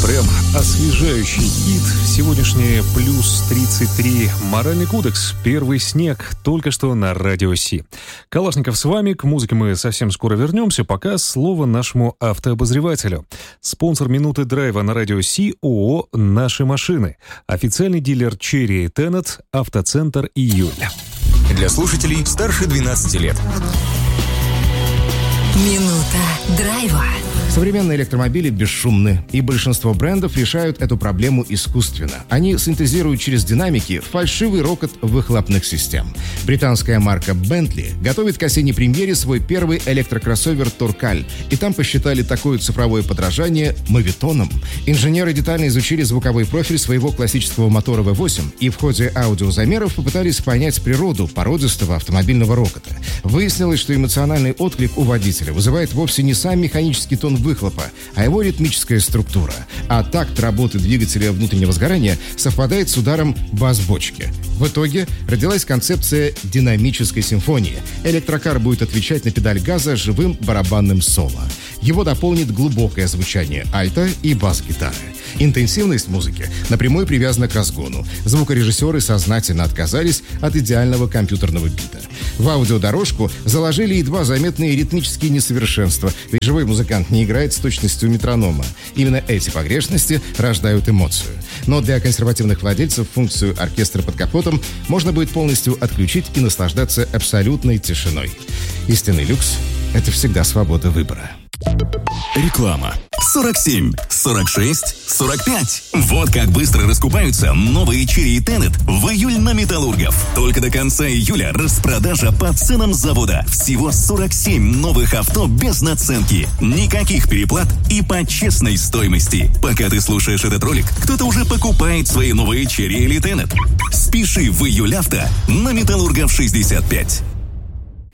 Прям освежающий хит. Сегодняшнее плюс 33. Моральный кодекс. Первый снег. Только что на Радио Си. Калашников с вами. К музыке мы совсем скоро вернемся. Пока слово нашему автообозревателю. Спонсор минуты драйва на Радио Си ООО «Наши машины». Официальный дилер Cherry и Tenet. Автоцентр «Июль». Для слушателей старше 12 лет. Минута драйва. Современные электромобили бесшумны, и большинство брендов решают эту проблему искусственно. Они синтезируют через динамики фальшивый рокот выхлопных систем. Британская марка Bentley готовит к осенней премьере свой первый электрокроссовер Торкаль, и там посчитали такое цифровое подражание мовитоном. Инженеры детально изучили звуковой профиль своего классического мотора V8 и в ходе аудиозамеров попытались понять природу породистого автомобильного рокота. Выяснилось, что эмоциональный отклик у водителя вызывает вовсе не сам механический тон выхлопа, а его ритмическая структура. А такт работы двигателя внутреннего сгорания совпадает с ударом бас-бочки. В итоге родилась концепция динамической симфонии. Электрокар будет отвечать на педаль газа живым барабанным соло. Его дополнит глубокое звучание альта и бас-гитары. Интенсивность музыки напрямую привязана к разгону. Звукорежиссеры сознательно отказались от идеального компьютерного бита. В аудиодорожку заложили едва заметные ритмические несовершенства, ведь живой музыкант не играет с точностью метронома. Именно эти погрешности рождают эмоцию. Но для консервативных владельцев функцию оркестра под капотом можно будет полностью отключить и наслаждаться абсолютной тишиной. Истинный люкс — это всегда свобода выбора. Реклама. 47, 46, 45. Вот как быстро раскупаются новые Cherry и Tenet в июль на Металлургов. Только до конца июля распродажа по ценам завода. Всего 47 новых авто без наценки. Никаких переплат и по честной стоимости. Пока ты слушаешь этот ролик, кто-то уже покупает свои новые Cherry или Tenet. Спеши в июль авто на Металлургов 65.